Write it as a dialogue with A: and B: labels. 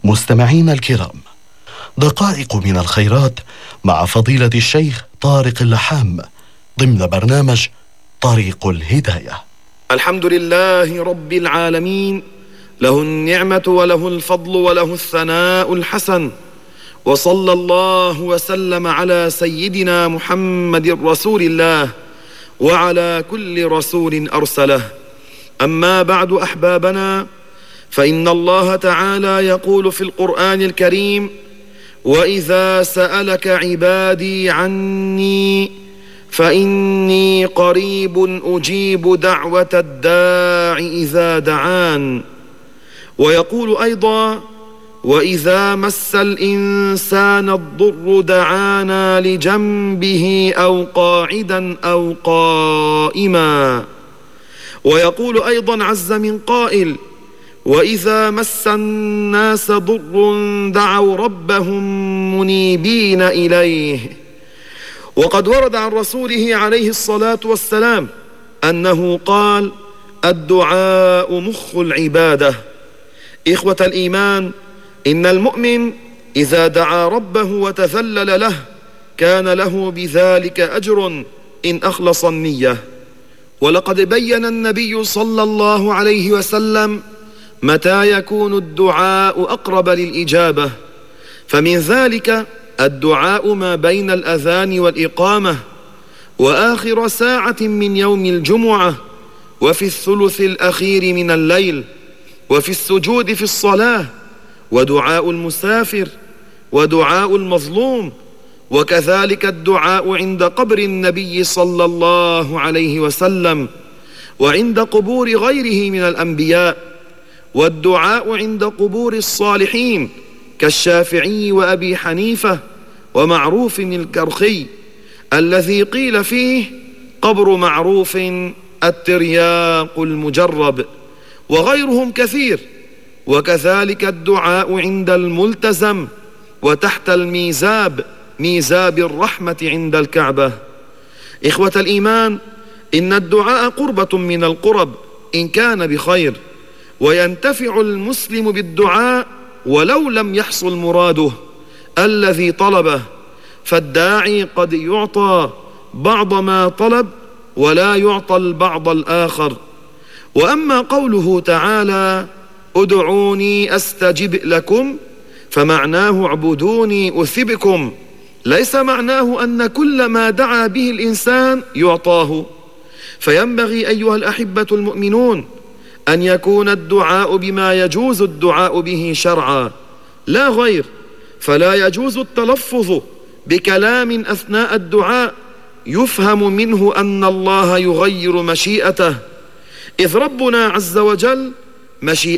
A: مستمعين الكرام، دقائق من الخيرات مع فضيلة الشيخ طارق اللحام ضمن برنامج طريق الهداية.
B: الحمد لله رب العالمين، له النعمة وله الفضل وله الثناء الحسن، وصلى الله وسلم على سيدنا محمد رسول الله وعلى كل رسول أرسله. أما بعد أحبابنا، فإن الله تعالى يقول في القرآن الكريم: وإذا سألك عبادي عني فإني قريب أجيب دعوة الداع إذا دعان. ويقول أيضا: وإذا مس الإنسان الضر دعانا لجنبه أو قاعدا أو قائما. ويقول أيضا عز من قائل: وإذا مس الناس ضر دعوا ربهم منيبين إليه. وقد ورد عن رسوله عليه الصلاة والسلام أنه قال: الدعاء مخ العبادة. إخوة الإيمان، إن المؤمن إذا دعا ربه وتذلل له كان له بذلك أجر إن أخلص النية. ولقد بين النبي صلى الله عليه وسلم متى يكون الدعاء أقرب للإجابة، فمن ذلك الدعاء ما بين الأذان والإقامة، وآخر ساعة من يوم الجمعة، وفي الثلث الأخير من الليل، وفي السجود في الصلاة، ودعاء المسافر، ودعاء المظلوم، وكذلك الدعاء عند قبر النبي صلى الله عليه وسلم، وعند قبور غيره من الأنبياء، والدعاء عند قبور الصالحين كالشافعي وأبي حنيفة ومعروف الكرخي الذي قيل فيه: قبر معروف الترياق المجرب، وغيرهم كثير. وكذلك الدعاء عند الملتزم وتحت الميزاب، ميزاب الرحمة عند الكعبة. إخوة الإيمان، إن الدعاء قربة من القرب إن كان بخير، وينتفع المسلم بالدعاء ولو لم يحصل مراده الذي طلبه، فالداعي قد يعطى بعض ما طلب ولا يعطى البعض الآخر. وأما قوله تعالى: ادعوني أستجب لكم، فمعناه اعبدوني أثبكم، ليس معناه أن كل ما دعا به الإنسان يعطاه. فينبغي أيها الأحبة المؤمنون أن يكون الدعاء بما يجوز الدعاء به شرعا لا غير، فلا يجوز التلفظ بكلام أثناء الدعاء يفهم منه أن الله يغير مشيئته، إذ ربنا عز وجل مشيئته